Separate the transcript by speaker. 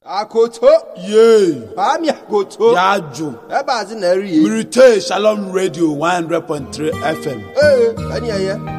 Speaker 1: Akoto.
Speaker 2: Yay.
Speaker 1: Ami akoto.
Speaker 2: Yaju.
Speaker 1: Eba zi na eri.
Speaker 2: Mirite Shalom Radio 100.3 FM.
Speaker 1: Ani aye.